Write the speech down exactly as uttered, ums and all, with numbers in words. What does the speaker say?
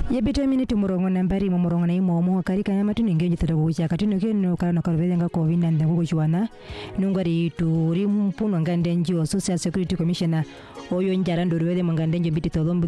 Yebita minute murongo nambari mu murongo na imo mo karika ya matu ninge jitara kucha katino keno kana karveze nga covid nine ngo kuchwana nungari turi mpuno ngande njo social security commissioner oyo njara ndo rwede mangande njo biti tolombu